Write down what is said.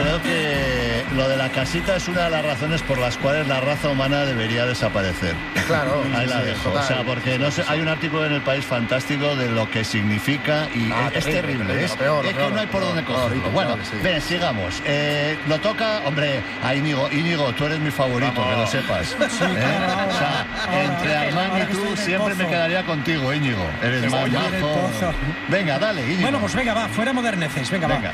creo que lo de la casita es una de las razones por las cuales la raza humana debería desaparecer. Claro. Ahí la dejo. Total. O sea, porque no sé, hay un artículo en El País fantástico de lo que significa y es terrible. Es que no hay por dónde cogerlo. Bueno, ven, sigamos. Lo toca, hombre, a Íñigo. Íñigo, tú eres mi favorito, que lo sepas. O sea, entre Armand y tú siempre me quedaría contigo, Íñigo. Eres más majo. Venga, dale, Íñigo. Bueno, pues venga, va, fuera moderneces, venga. Va.